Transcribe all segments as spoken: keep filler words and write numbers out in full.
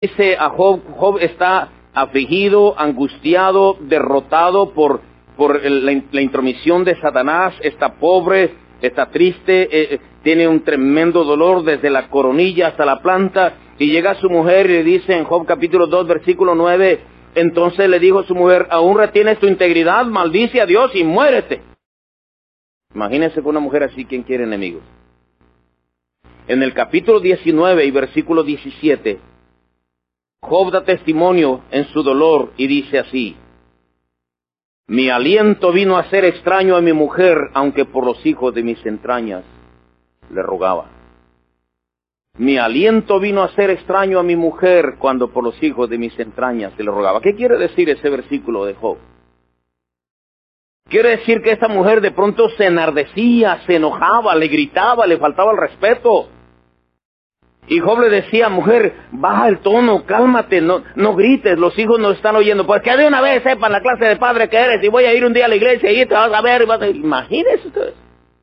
dice a Job, Job está afligido, angustiado, derrotado por, por el, la, la intromisión de Satanás, está pobre, está triste, eh, tiene un tremendo dolor desde la coronilla hasta la planta, y llega su mujer y le dice en Job capítulo dos, versículo nueve, entonces le dijo su mujer, aún retienes tu integridad, maldice a Dios y muérete. Imagínense con una mujer así, ¿quién quiere enemigos? En el capítulo diecinueve y versículo diecisiete, Job da testimonio en su dolor y dice así, mi aliento vino a ser extraño a mi mujer, aunque por los hijos de mis entrañas le rogaba. Mi aliento vino a ser extraño a mi mujer, cuando por los hijos de mis entrañas se le rogaba. ¿Qué quiere decir ese versículo de Job? Quiere decir que esta mujer de pronto se enardecía, se enojaba, le gritaba, le faltaba el respeto. Y Job le decía, mujer, baja el tono, cálmate, no, no grites, los hijos no están oyendo. Pues que de una vez sepan la clase de padre que eres y voy a ir un día a la iglesia y te vas a ver. Y vas a... Imagínense ustedes.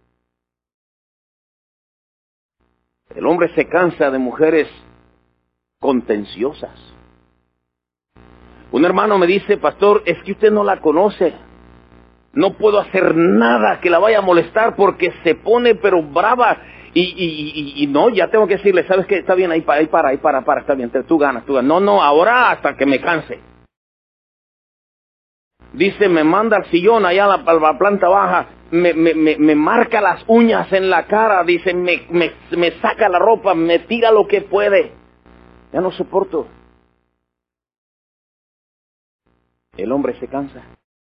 El hombre se cansa de mujeres contenciosas. Un hermano me dice, pastor, es que usted no la conoce. No puedo hacer nada que la vaya a molestar porque se pone pero brava. Y, y, y, y no, ya tengo que decirle, ¿sabes qué? Está bien, ahí para, ahí para, ahí para, para, está bien, tú ganas, tú ganas. No, no, ahora hasta que me canse. Dice, me manda al sillón allá a la, a la planta baja, me, me, me, me marca las uñas en la cara, dice, me, me, me saca la ropa, me tira lo que puede. Ya no soporto. El hombre se cansa.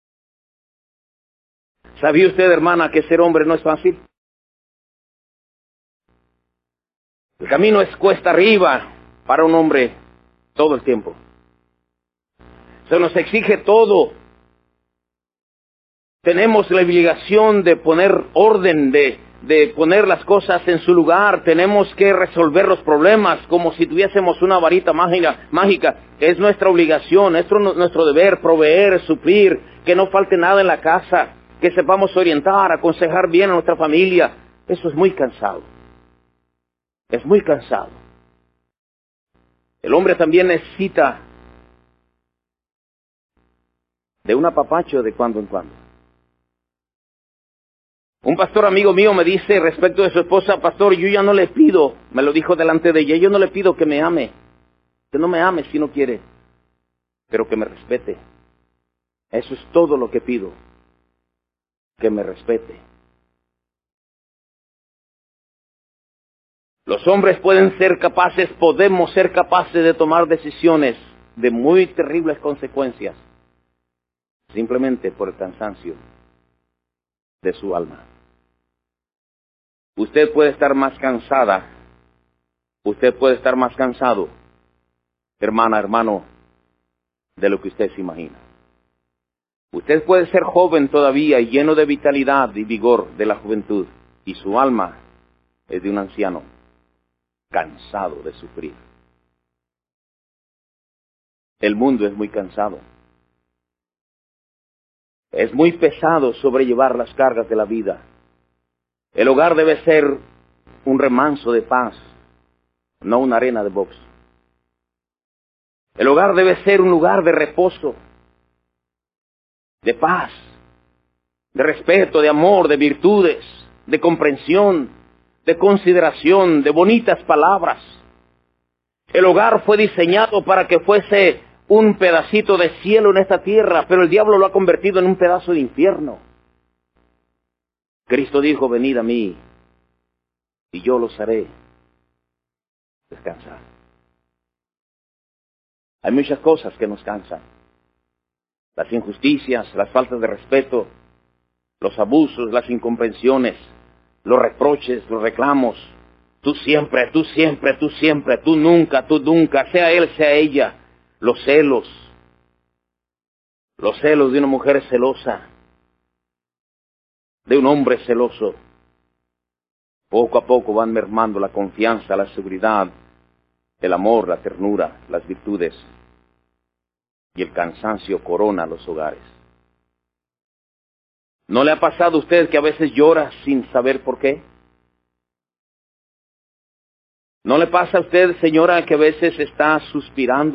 ¿Sabía usted, hermana, que ser hombre no es fácil? El camino es cuesta arriba para un hombre todo el tiempo. Se nos exige todo. Tenemos la obligación de poner orden, de, de poner las cosas en su lugar. Tenemos que resolver los problemas como si tuviésemos una varita mágica. mágica. Es nuestra obligación, es nuestro deber proveer, suplir, que no falte nada en la casa, que sepamos orientar, aconsejar bien a nuestra familia. Eso es muy cansado. Es muy cansado. El hombre también necesita de un apapacho de cuando en cuando. Un pastor amigo mío me dice respecto de su esposa, pastor, yo ya no le pido, me lo dijo delante de ella, yo no le pido que me ame, que no me ame si no quiere, pero que me respete. Eso es todo lo que pido, que me respete. Los hombres pueden ser capaces, podemos ser capaces de tomar decisiones de muy terribles consecuencias, simplemente por el cansancio de su alma. Usted puede estar más cansada, usted puede estar más cansado, hermana, hermano, de lo que usted se imagina. Usted puede ser joven todavía y lleno de vitalidad y vigor de la juventud, y su alma es de un anciano cansado de sufrir. El mundo es muy cansado. Es muy pesado sobrellevar las cargas de la vida. El hogar debe ser un remanso de paz, no una arena de box. El hogar debe ser un lugar de reposo, de paz, de respeto, de amor, de virtudes, de comprensión, de consideración, de bonitas palabras. El hogar fue diseñado para que fuese un pedacito de cielo en esta tierra, pero el diablo lo ha convertido en un pedazo de infierno. Cristo dijo, venid a mí, y yo los haré descansar. Hay muchas cosas que nos cansan. Las injusticias, las faltas de respeto, los abusos, las incomprensiones, los reproches, los reclamos. Tú siempre, tú siempre, tú siempre, tú nunca, tú nunca, sea él, sea ella. Los celos, los celos de una mujer celosa, de un hombre celoso. Poco a poco van mermando la confianza, la seguridad, el amor, la ternura, las virtudes. Y el cansancio corona los hogares. ¿No le ha pasado a usted que a veces llora sin saber por qué? ¿No le pasa a usted, señora, que a veces está suspirando